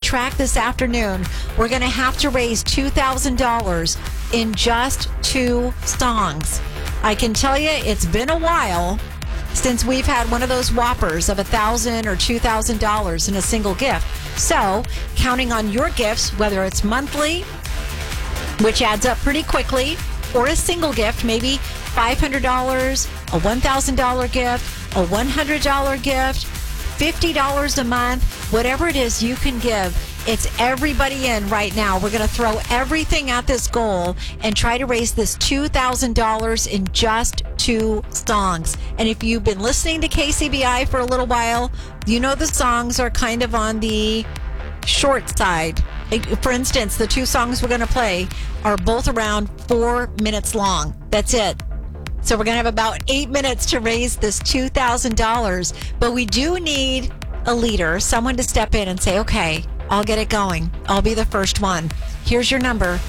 track this afternoon. We're going to have to raise $2,000 in just 2 songs. I can tell you it's been a while since we've had one of those whoppers of $1,000 or $2,000 in a single gift. So, counting on your gifts, whether it's monthly, which adds up pretty quickly, or a single gift, maybe $500, a $1,000 gift, a $100 gift, $50 a month, whatever it is you can give. It's everybody in right now. We're going to throw everything at this goal and try to raise this $2,000 in just 2 songs. And if you've been listening to KCBI for a little while, you know the songs are kind of on the short side. For instance, the 2 songs we're going to play are both around 4 minutes long. That's it. So we're going to have about 8 minutes to raise this $2,000. But we do need a leader, someone to step in and say, okay, I'll get it going. I'll be the first one. Here's your number,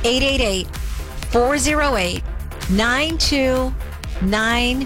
888-408-9290.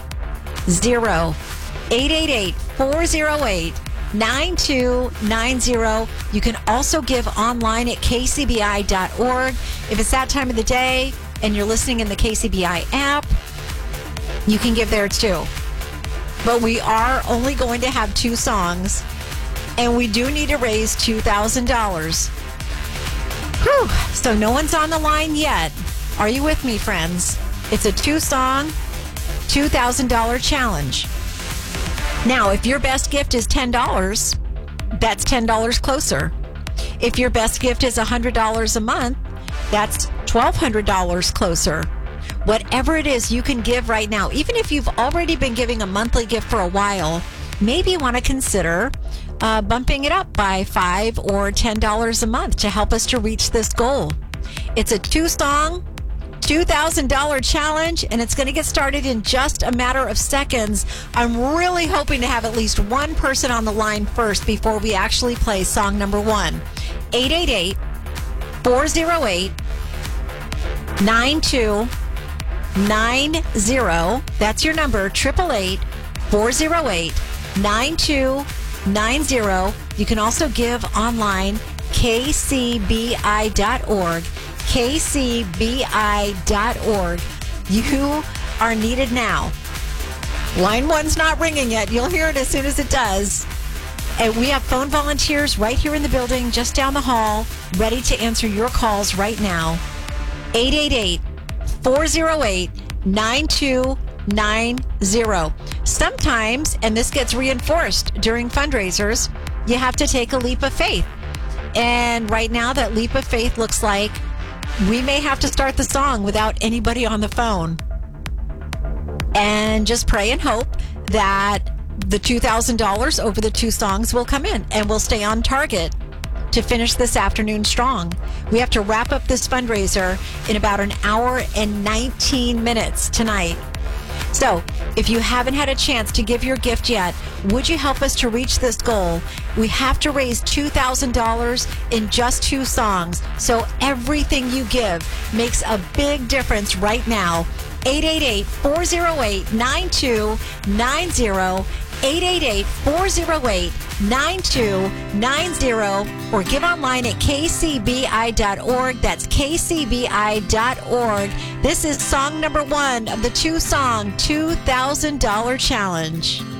888-408-9290. You can also give online at kcbi.org. If it's that time of the day and you're listening in the KCBI app, you can give there too. But we are only going to have 2 songs, and we do need to raise $2,000. Whew. So no one's on the line yet. Are you with me, friends? It's a 2-song, $2,000 challenge. Now, if your best gift is $10, that's $10 closer. If your best gift is $100 a month, that's $1,200 closer. Whatever it is you can give right now, even if you've already been giving a monthly gift for a while, maybe you want to consider bumping it up by $5 or $10 a month to help us to reach this goal. It's a 2-song, $2,000 challenge, and it's going to get started in just a matter of seconds. I'm really hoping to have at least one person on the line first before we actually play song number 1. 888-408-9290. That's your number, 888-408-9290. You can also give online, kcbi.org. kcbi.org. You are needed now. Line 1's not ringing yet. You'll hear it as soon as it does. And we have phone volunteers right here in the building, just down the hall, ready to answer your calls right now. 888-408-9290. Sometimes, and this gets reinforced during fundraisers, you have to take a leap of faith. And right now, that leap of faith looks like we may have to start the song without anybody on the phone. And just pray and hope that the $2,000 over the 2 songs will come in and we'll stay on target to finish this afternoon strong. We have to wrap up this fundraiser in about an hour and 19 minutes tonight. So, if you haven't had a chance to give your gift yet, would you help us to reach this goal? We have to raise $2,000 in just 2 songs, so everything you give makes a big difference right now. 888-408-9290, 888-408-9290, or give online at kcbi.org. That's kcbi.org. This is song number 1 of the 2-song $2,000 challenge.